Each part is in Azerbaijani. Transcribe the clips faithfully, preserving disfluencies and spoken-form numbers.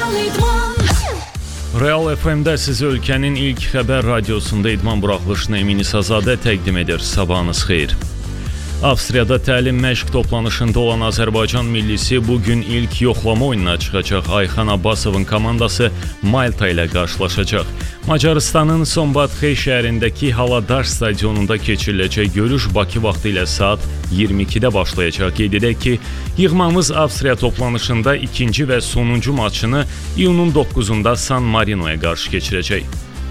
Real F M-də sizi ölkənin ilk xəbər radiosunda idman buraxılışını Emin İsazadə təqdim edir. Sabahınız xeyir. Avstriyada təlim məşq toplanışında olan Azərbaycan millisi bugün ilk yoxlama oyununa çıxacaq. Ayxan Abbasovun komandası Malta ilə qarşılaşacaq. Macarıstanın Sombatxey şəhərindəki Haladaş stadionunda keçiriləcək görüş Bakı vaxtı ilə saat iyirmi ikidə başlayacaq. Qeyd edək ki, yığmamız Avstriya toplanışında ikinci və sonuncu maçını iyunun doqquzunda San Marinoya qarşı keçirəcək.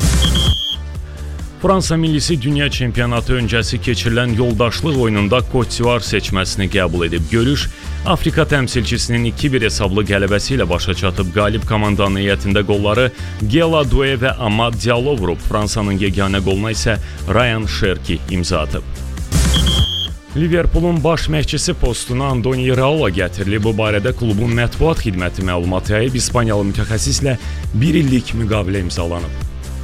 Fransa millisi dünya çempionatı öncəsi keçirilən yoldaşlıq oyununda Côte-d'Ivoire seçməsini qəbul edib. Görüş Afrika təmsilçisinin iki bir hesablı qələbəsi ilə başa çatıb. Qalib komandanın heyətində qolları Gela Doué və Amad Diallo vurub. Fransanın yeganə qoluna isə Ryan Cherki imza atıb. Liverpoolun baş məşqçisi postuna Andoni Iraola gətirilib. Bu barədə klubun mətbuat xidməti məlumat yayıb. İspaniyalı mütəxəssislə bir illik müqavilə imzalanıb.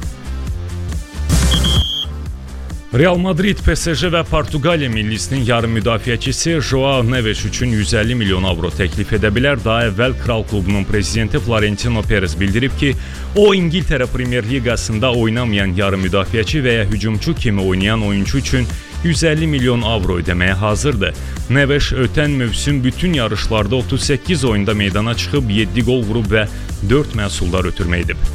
Real Madrid, P S J və Portuqaliya millisinin yarım müdafiəçisi Joao Neves üçün yüz əlli milyon avro təklif edə bilər. Daha əvvəl Kral klubunun prezidenti Florentino Perez bildirib ki, o İngiltərə Premyer Liqasında oynamayan yarım müdafiəçi və ya hücumçu kimi oynayan oyunçu üçün yüz əlli milyon avro ödəməyə hazırdır. Neves ötən mövsüm bütün yarışlarda otuz səkkiz oyunda meydana çıxıb yeddi gol vurub və dörd məhsuldar ötürmə edib.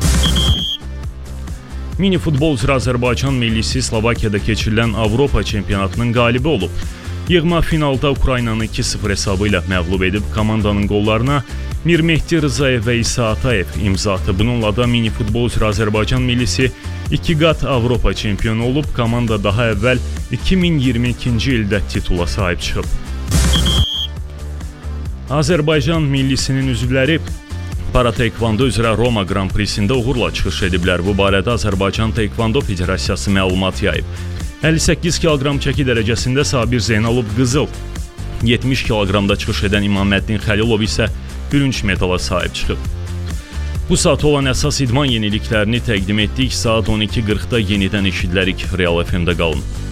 Mini futbol üzrə Azərbaycan millisi Slovakiyada keçirilən Avropa çempionatının qalibi olub. Yığma finalda Ukraynanı iki sıfır hesabı ilə məğlub edib. Komandanın qollarına Mirmehdi Rzayev və İsa Atayev imza atıb. Bununla da mini futbol üzrə Azərbaycan millisi iki qat Avropa çempionu olub. Komanda daha əvvəl iki min iyirmi ikinci ildə titula sahib çıxıb. Azərbaycan millisinin üzvləri Para Taekwondo üzrə Roma Grand Prix-sində uğurla çıxış ediblər. Bu barədə Azərbaycan Taekwondo Federasiyası məlumat yayıb. əlli səkkiz kiloqram çəki dərəcəsində Sabir Zeynalov qızıl, yetmiş kiloqramda çıxış edən İmaməddin Xəlilov isə bürünc medala sahib çıxıb. Bu saat olan əsas idman yeniliklərini təqdim etdik. Saat on iki qırxda yenidən eşidilərik. Real F M-də qalın.